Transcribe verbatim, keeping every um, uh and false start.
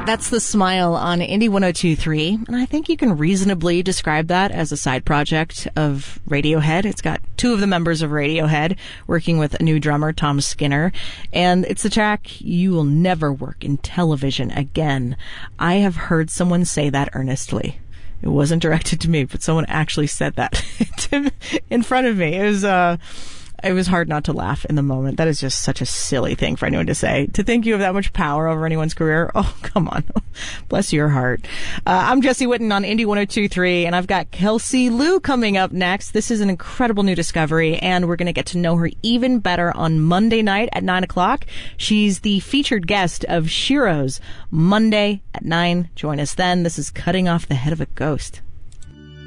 That's The Smile on Indie one oh two point three, and I think you can reasonably describe that as a side project of Radiohead. It's got two of the members of Radiohead working with a new drummer, Tom Skinner, and it's the track You Will Never Work in Television Again. I have heard someone say that earnestly. It wasn't directed to me, but someone actually said that to, in front of me. It was, uh, it was hard not to laugh in the moment. That is just such a silly thing for anyone to say. To think you have that much power over anyone's career. Oh, come on. Bless your heart. Uh, I'm Jesse Whitten on Indie one oh two point three, and I've got Kelsey Lu coming up next. This is an incredible new discovery, and we're going to get to know her even better on Monday night at nine o'clock. She's the featured guest of Shiro's Monday at nine. Join us then. This is Cutting Off the Head of a Ghost.